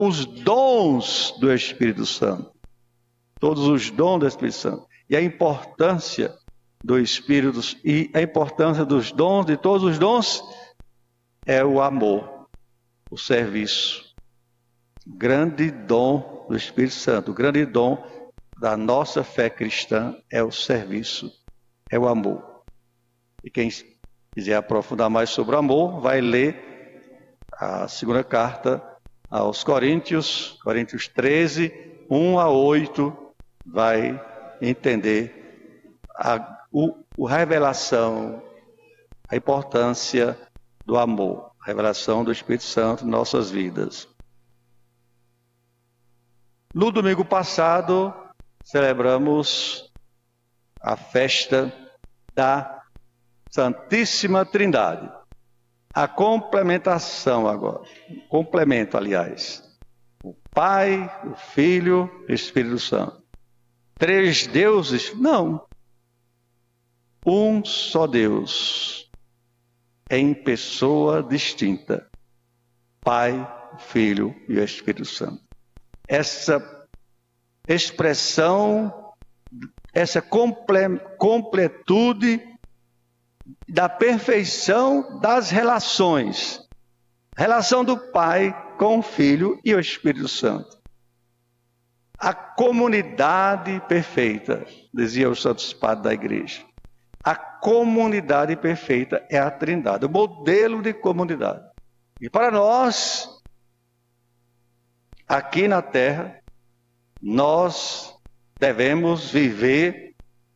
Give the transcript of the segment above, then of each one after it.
os dons do Espírito Santo. Todos os dons do Espírito Santo. E a importância do Espírito e a importância dos dons, de todos os dons, é o amor, o serviço. Grande dom do Espírito Santo, o grande dom da nossa fé cristã é o serviço, é o amor. E quem quiser aprofundar mais sobre o amor, vai ler a segunda carta aos Coríntios, Coríntios 13, 1 a 8, vai entender a revelação, a importância do amor, a revelação do Espírito Santo em nossas vidas. No domingo passado, celebramos a festa da Santíssima Trindade. A complementação agora, complemento, aliás. O Pai, o Filho e o Espírito Santo. 3 deuses? Não. Um só Deus, em pessoa distinta. Pai, Filho e o Espírito Santo. Essa expressão, essa completude da perfeição das relações. Relação do Pai com o Filho e o Espírito Santo. A comunidade perfeita, dizia os santos padres da igreja. A comunidade perfeita é a Trindade, o modelo de comunidade. E para nós, aqui na Terra, nós devemos viver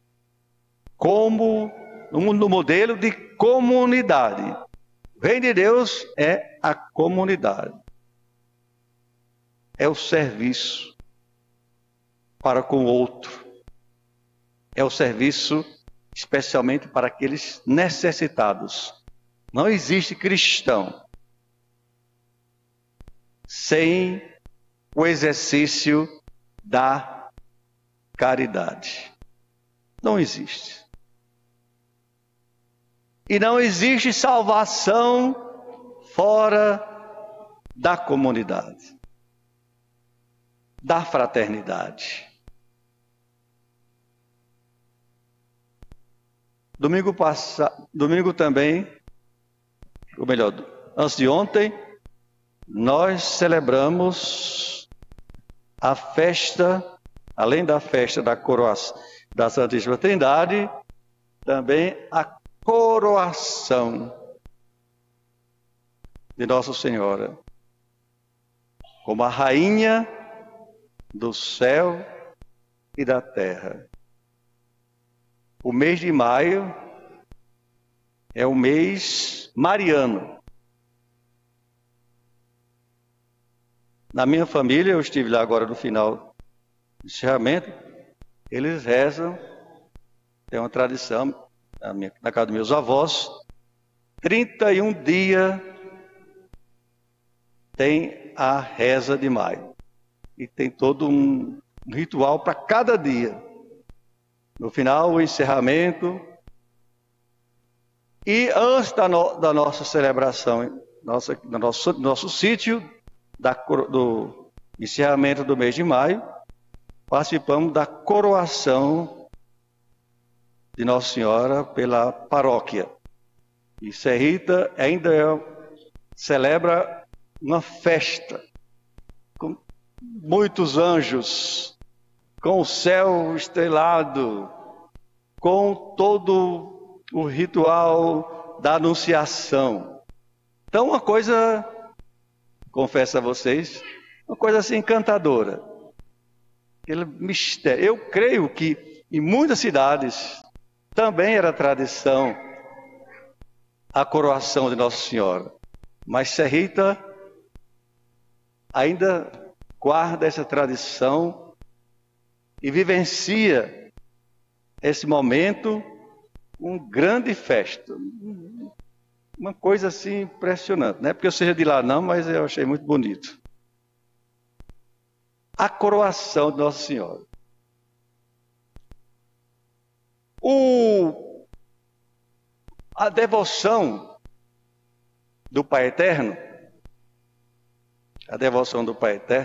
como no modelo de comunidade. O reino de Deus é a comunidade. É o serviço para com o outro. É o serviço especialmente para aqueles necessitados. Não existe cristão sem o exercício da caridade. Não existe. E não existe salvação fora da comunidade, da fraternidade. Domingo também, ou melhor, antes de ontem, nós celebramos a festa, além da festa da coroação da Santíssima Trindade, também a coroação de Nossa Senhora, como a rainha do céu e da terra. O mês de maio é o mês mariano. Na minha família, eu estive lá agora no final do encerramento, eles rezam, tem uma tradição, na casa dos meus avós, 31 dias tem a reza de maio. E tem todo um ritual para cada dia. No final, o encerramento. E antes da nossa celebração, nosso sítio, do encerramento do mês de maio, participamos da coroação de Nossa Senhora pela paróquia. E Serrita ainda celebra uma festa com muitos anjos, com o céu estrelado, com todo o ritual da anunciação. Então, uma coisa, confesso a vocês, uma coisa assim encantadora. Aquele mistério. Eu creio que em muitas cidades também era tradição a coroação de Nossa Senhora. Mas Serrita ainda guarda essa tradição e vivencia esse momento com grande festa. Uma coisa assim impressionante. Não é porque eu seja de lá não, mas eu achei muito bonito. A coroação de Nossa Senhora. A devoção do Pai Eterno A devoção do Pai Eterno.